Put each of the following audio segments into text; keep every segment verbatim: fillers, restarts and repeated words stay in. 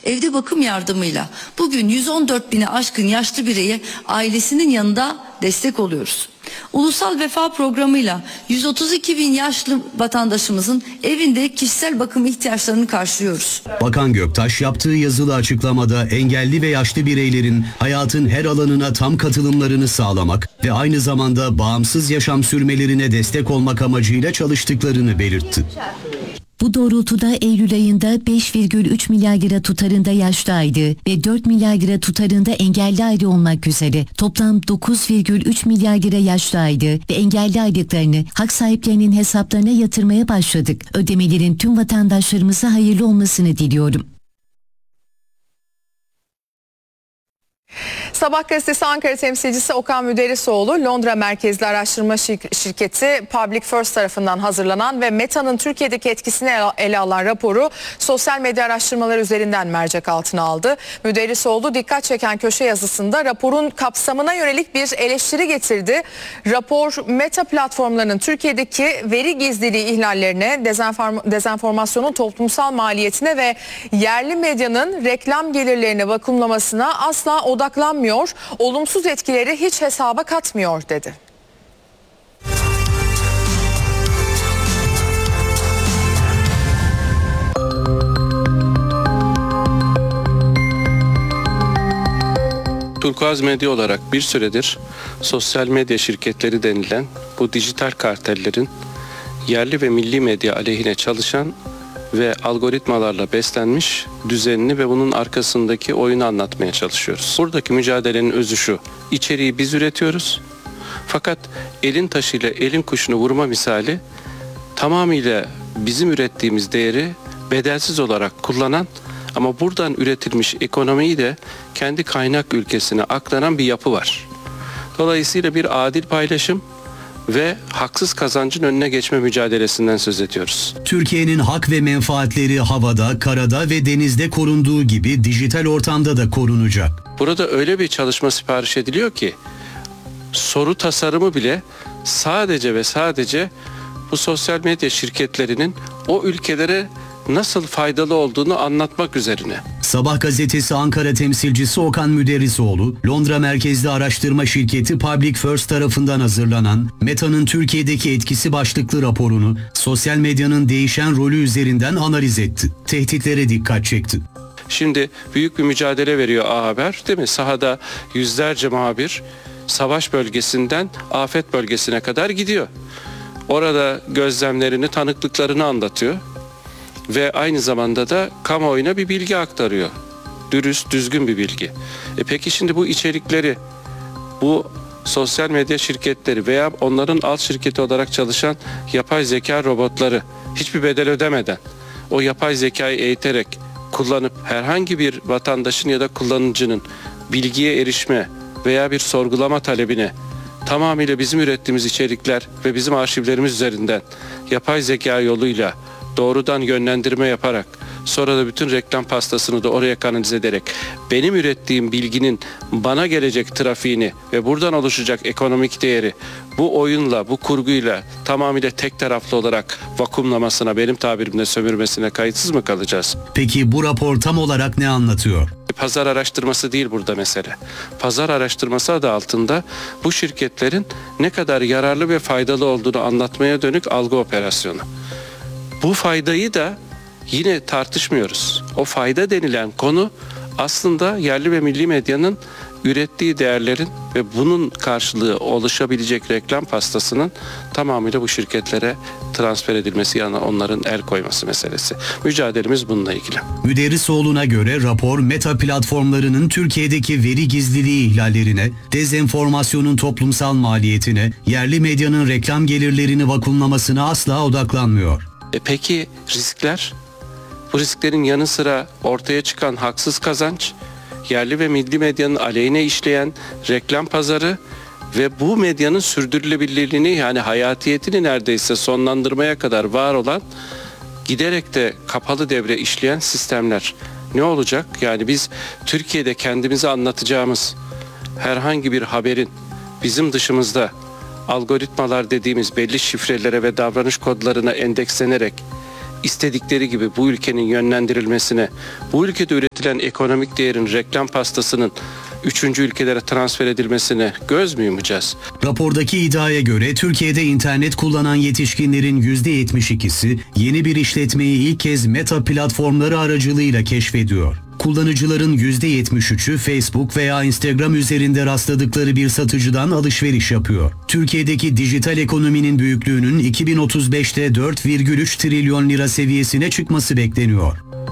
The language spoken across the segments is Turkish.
Evde bakım yardımıyla bugün yüz on dört bini aşkın yaşlı bireye ailesinin yanında destek oluyoruz. Ulusal Vefa Programı'yla yüz otuz iki bin yaşlı vatandaşımızın evinde kişisel bakım ihtiyaçlarını karşılıyoruz. Bakan Göktaş yaptığı yazılı açıklamada engelli ve yaşlı bireylerin hayatın her alanına tam katılımlarını sağlamak ve aynı zamanda bağımsız yaşam sürmelerine destek olmak amacıyla çalıştıklarını belirtti. Bu doğrultuda Eylül ayında beş virgül üç milyar lira tutarında yaşlı aile ve dört milyar lira tutarında engelli aile olmak üzere toplam dokuz virgül üç milyar lira yaşlı aile ve engelli aylıklarını hak sahiplerinin hesaplarına yatırmaya başladık. Ödemelerin tüm vatandaşlarımıza hayırlı olmasını diliyorum. Sabah gazetesi Ankara temsilcisi Okan Müderrisoğlu, Londra merkezli araştırma şirketi Public First tarafından hazırlanan ve Meta'nın Türkiye'deki etkisini ele alan raporu sosyal medya araştırmaları üzerinden mercek altına aldı. Müderrisoğlu dikkat çeken köşe yazısında raporun kapsamına yönelik bir eleştiri getirdi. Rapor, Meta platformlarının Türkiye'deki veri gizliliği ihlallerine, dezenform- dezenformasyonun toplumsal maliyetine ve yerli medyanın reklam gelirlerine vakumlamasına asla odaklanmıyor, olumsuz etkileri hiç hesaba katmıyor dedi. Turkuaz Medya olarak bir süredir sosyal medya şirketleri denilen bu dijital kartellerin yerli ve milli medya aleyhine çalışan ve algoritmalarla beslenmiş düzenini ve bunun arkasındaki oyunu anlatmaya çalışıyoruz. Buradaki mücadelenin özü şu: içeriği biz üretiyoruz. Fakat elin taşıyla elin kuşunu vurma misali tamamıyla bizim ürettiğimiz değeri bedelsiz olarak kullanan ama buradan üretilmiş ekonomiyi de kendi kaynak ülkesine aktaran bir yapı var. Dolayısıyla bir adil paylaşım ve haksız kazancın önüne geçme mücadelesinden söz ediyoruz. Türkiye'nin hak ve menfaatleri havada, karada ve denizde korunduğu gibi dijital ortamda da korunacak. Burada öyle bir çalışma sipariş ediliyor ki soru tasarımı bile sadece ve sadece bu sosyal medya şirketlerinin o ülkelere nasıl faydalı olduğunu anlatmak üzerine. Sabah gazetesi Ankara temsilcisi Okan Müderrisoğlu, Londra merkezli araştırma şirketi Public First tarafından hazırlanan Meta'nın Türkiye'deki etkisi başlıklı raporunu sosyal medyanın değişen rolü üzerinden analiz etti. Tehditlere dikkat çekti. Şimdi büyük bir mücadele veriyor A Haber, değil mi? Sahada yüzlerce muhabir savaş bölgesinden afet bölgesine kadar gidiyor. Orada gözlemlerini, tanıklıklarını anlatıyor. Ve aynı zamanda da kamuoyuna bir bilgi aktarıyor. Dürüst, düzgün bir bilgi. E peki şimdi bu içerikleri bu sosyal medya şirketleri veya onların alt şirketi olarak çalışan yapay zeka robotları hiçbir bedel ödemeden o yapay zekayı eğiterek kullanıp herhangi bir vatandaşın ya da kullanıcının bilgiye erişme veya bir sorgulama talebine tamamıyla bizim ürettiğimiz içerikler ve bizim arşivlerimiz üzerinden yapay zeka yoluyla doğrudan yönlendirme yaparak sonra da bütün reklam pastasını da oraya kanalize ederek benim ürettiğim bilginin bana gelecek trafiğini ve buradan oluşacak ekonomik değeri bu oyunla, bu kurguyla tamamıyla tek taraflı olarak vakumlamasına, benim tabirimle sömürmesine kayıtsız mı kalacağız? Peki bu rapor tam olarak ne anlatıyor? Pazar araştırması değil burada mesele. Pazar araştırması adı altında bu şirketlerin ne kadar yararlı ve faydalı olduğunu anlatmaya dönük algı operasyonu. Bu faydayı da yine tartışmıyoruz. O fayda denilen konu aslında yerli ve milli medyanın ürettiği değerlerin ve bunun karşılığı oluşabilecek reklam pastasının tamamıyla bu şirketlere transfer edilmesi, yani onların el koyması meselesi. Mücadelemiz bununla ilgili. Müderrisoğlu'na göre rapor Meta platformlarının Türkiye'deki veri gizliliği ihlallerine, dezenformasyonun toplumsal maliyetine, yerli medyanın reklam gelirlerini vakumlamasına asla odaklanmıyor. E peki riskler? Bu risklerin yanı sıra ortaya çıkan haksız kazanç, yerli ve milli medyanın aleyhine işleyen reklam pazarı ve bu medyanın sürdürülebilirliğini, yani hayatiyetini neredeyse sonlandırmaya kadar var olan, giderek de kapalı devre işleyen sistemler. Ne olacak? Yani biz Türkiye'de kendimizi anlatacağımız herhangi bir haberin bizim dışımızda algoritmalar dediğimiz belli şifrelere ve davranış kodlarına endekslenerek istedikleri gibi bu ülkenin yönlendirilmesine, bu ülkede üretilen ekonomik değerin reklam pastasının üçüncü ülkelere transfer edilmesine göz mü yumacağız? Rapordaki iddiaya göre Türkiye'de internet kullanan yetişkinlerin yüzde yetmiş ikisi yeni bir işletmeyi ilk kez Meta platformları aracılığıyla keşfediyor. Kullanıcıların yüzde yetmiş üçü Facebook veya Instagram üzerinde rastladıkları bir satıcıdan alışveriş yapıyor. Türkiye'deki dijital ekonominin büyüklüğünün iki bin otuz beşte dört virgül üç trilyon lira seviyesine çıkması bekleniyor.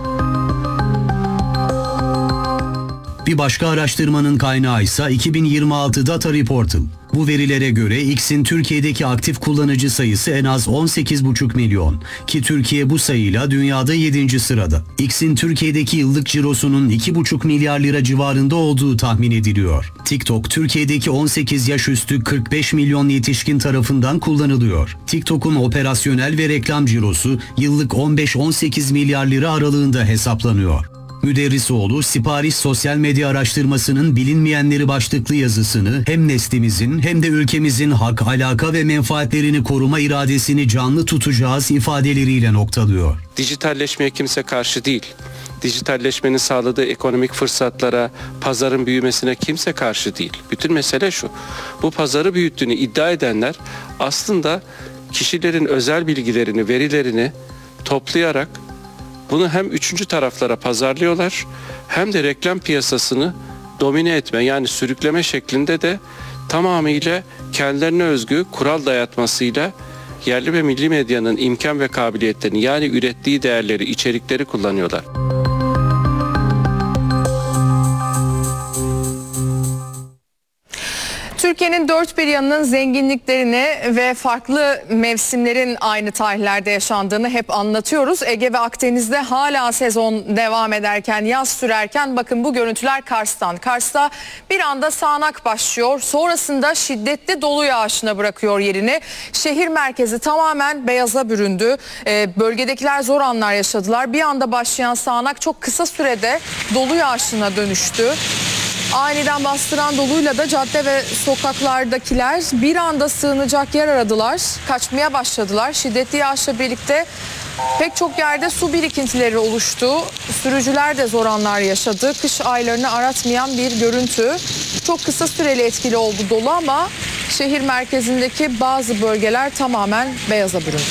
Bir başka araştırmanın kaynağı ise iki bin yirmi altı Data Reportal. Bu verilere göre X'in Türkiye'deki aktif kullanıcı sayısı en az on sekiz buçuk milyon ki Türkiye bu sayıyla dünyada yedinci sırada. X'in Türkiye'deki yıllık cirosunun iki buçuk milyar lira civarında olduğu tahmin ediliyor. TikTok Türkiye'deki on sekiz yaş üstü kırk beş milyon yetişkin tarafından kullanılıyor. TikTok'un operasyonel ve reklam cirosu yıllık on beş on sekiz milyar lira aralığında hesaplanıyor. Müderrisoğlu, Sipariş Sosyal Medya Araştırması'nın bilinmeyenleri başlıklı yazısını hem neslimizin hem de ülkemizin hak, alaka ve menfaatlerini koruma iradesini canlı tutacağız ifadeleriyle noktalıyor. Dijitalleşmeye kimse karşı değil. Dijitalleşmenin sağladığı ekonomik fırsatlara, pazarın büyümesine kimse karşı değil. Bütün mesele şu. Bu pazarı büyüttüğünü iddia edenler aslında kişilerin özel bilgilerini, verilerini toplayarak bunu hem üçüncü taraflara pazarlıyorlar hem de reklam piyasasını domine etme yani sürükleme şeklinde de tamamıyla kendilerine özgü kural dayatmasıyla yerli ve milli medyanın imkan ve kabiliyetlerini yani ürettiği değerleri, içerikleri kullanıyorlar. Türkiye'nin dört bir yanının zenginliklerini ve farklı mevsimlerin aynı tarihlerde yaşandığını hep anlatıyoruz. Ege ve Akdeniz'de hala sezon devam ederken, yaz sürerken bakın bu görüntüler Kars'tan. Kars'ta bir anda sağanak başlıyor. Sonrasında şiddetli dolu yağışına bırakıyor yerini. Şehir merkezi tamamen beyaza büründü. Ee, bölgedekiler zor anlar yaşadılar. Bir anda başlayan sağanak çok kısa sürede dolu yağışına dönüştü. Aniden bastıran doluyla da cadde ve sokaklardakiler bir anda sığınacak yer aradılar. Kaçmaya başladılar. Şiddetli yağışla birlikte pek çok yerde su birikintileri oluştu. Sürücüler de zor anlar yaşadı. Kış aylarını aratmayan bir görüntü. Çok kısa süreli etkili oldu dolu ama şehir merkezindeki bazı bölgeler tamamen beyaza büründü.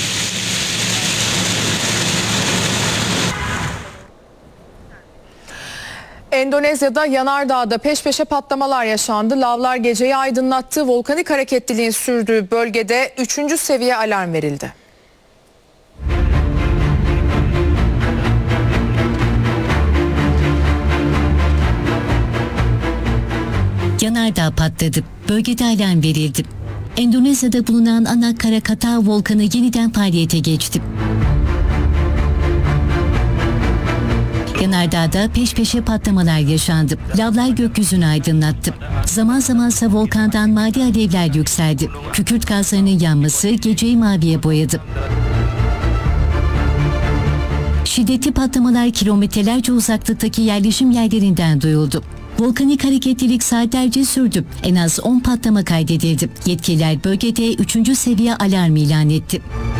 Endonezya'da yanardağda peş peşe patlamalar yaşandı. Lavlar geceyi aydınlattı. Volkanik hareketliliğin sürdüğü bölgede üçüncü seviye alarm verildi. Yanardağ patladı. Bölgede alarm verildi. Endonezya'da bulunan Anak Krakatau volkanı yeniden faaliyete geçti. Yanardağ'da peş peşe patlamalar yaşandı. Lavlar gökyüzünü aydınlattı. Zaman zamansa volkandan mavi alevler yükseldi. Kükürt gazlarının yanması geceyi maviye boyadı. Şiddetli patlamalar kilometrelerce uzaklıktaki yerleşim yerlerinden duyuldu. Volkanik hareketlilik saatlerce sürdü. En az on patlama kaydedildi. Yetkililer bölgede üçüncü seviye alarm ilan etti.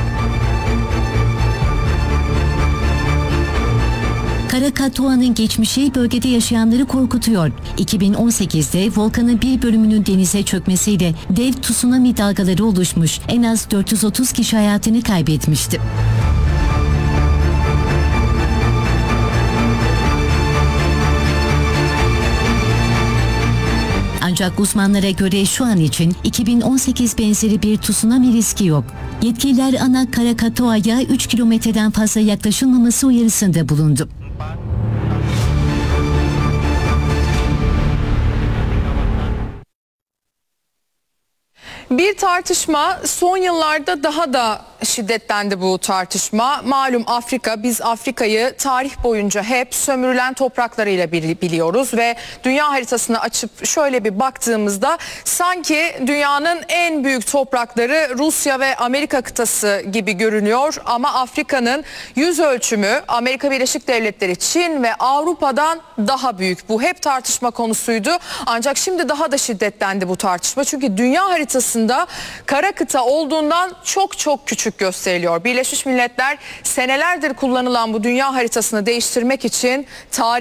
Krakatau'nun geçmişi bölgede yaşayanları korkutuyor. iki bin on sekizde volkanın bir bölümünün denize çökmesiyle dev tsunami dalgaları oluşmuş. En az dört yüz otuz kişi hayatını kaybetmişti. Ancak uzmanlara göre şu an için iki bin on sekiz benzeri bir tsunami riski yok. Yetkililer Anak Krakatau'ya üç kilometreden fazla yaklaşılmaması uyarısında bulundu. Bir tartışma son yıllarda daha da şiddetlendi bu tartışma. Malum Afrika, biz Afrika'yı tarih boyunca hep sömürülen topraklarıyla biliyoruz ve dünya haritasını açıp şöyle bir baktığımızda sanki dünyanın en büyük toprakları Rusya ve Amerika kıtası gibi görünüyor ama Afrika'nın yüz ölçümü Amerika Birleşik Devletleri, Çin ve Avrupa'dan daha büyük. Bu hep tartışma konusuydu. Ancak şimdi daha da şiddetlendi bu tartışma. Çünkü dünya haritasında kara kıta olduğundan çok çok küçük küçük gösteriliyor. Birleşmiş Milletler senelerdir kullanılan bu dünya haritasını değiştirmek için tarih